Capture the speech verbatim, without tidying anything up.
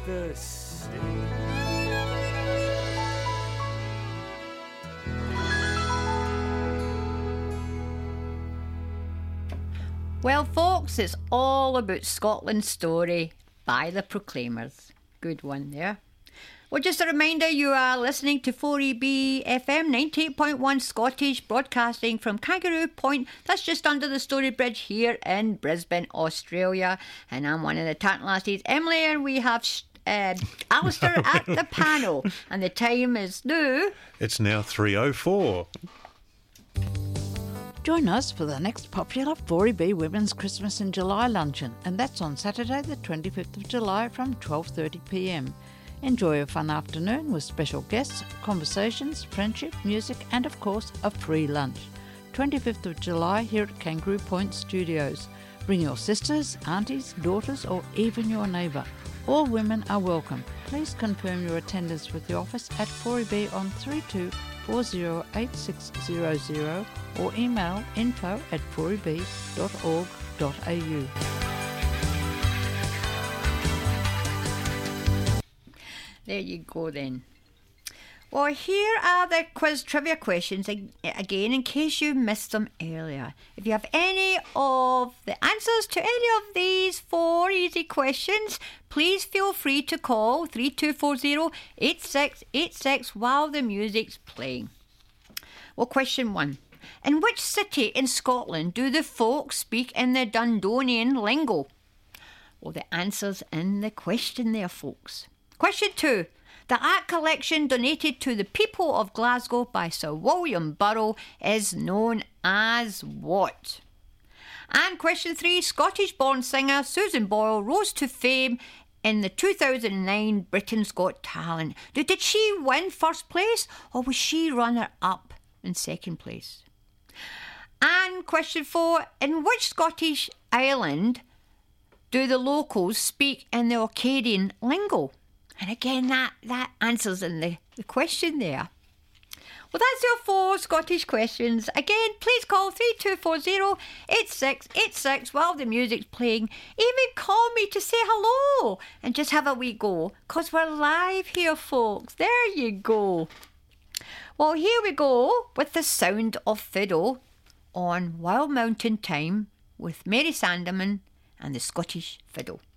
The sea. Well, folks, it's all about Scotland's story by the Proclaimers. Good one there. Well, just a reminder, you are listening to four E B F M ninety-eight point one Scottish, broadcasting from Kangaroo Point. That's just under the Story Bridge here in Brisbane, Australia. And I'm one of the Tantallasses, Emily, and we have uh, Alistair at the panel. And the time is now... It's now three oh four. Join us for the next popular four E B Women's Christmas in July luncheon, and that's on Saturday the twenty-fifth of July from twelve thirty p m. Enjoy a fun afternoon with special guests, conversations, friendship, music and of course a free lunch. twenty-fifth of July here at Kangaroo Point Studios. Bring your sisters, aunties, daughters or even your neighbour. All women are welcome. Please confirm your attendance with the office at four E B on three two four zero eight six zero zero or email info at four e b dot org dot a u. There you go then. Well, here are the quiz trivia questions again in case you missed them earlier. If you have any of the answers to any of these four easy questions, please feel free to call three two four zero eight six eight six while the music's playing. Well, question one. In which city in Scotland do the folk speak in the Dundonian lingo? Well, the answer's in the question there, folks. Question two. The art collection donated to the people of Glasgow by Sir William Burrell is known as what? And question three. Scottish-born singer Susan Boyle rose to fame in the two thousand nine Britain's Got Talent. Did she win first place or was she runner-up in second place? And question four. In which Scottish island do the locals speak in the Orcadian lingo? And again, that, that answers in the, the question there. Well, that's your four Scottish questions. Again, please call three two four zero eight six eight six while the music's playing. Even call me to say hello and just have a wee go, because we're live here, folks. There you go. Well, here we go with the sound of fiddle on Wild Mountain Time with Mary Sanderman and the Scottish Fiddle.